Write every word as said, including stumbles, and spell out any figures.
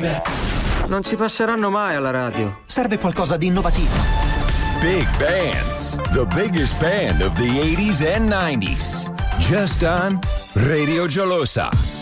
baby. Non ci passeranno mai alla radio. Serve qualcosa di innovativo. Big Bands, the biggest band of the eighties and nineties. Just on Radio Jolosa.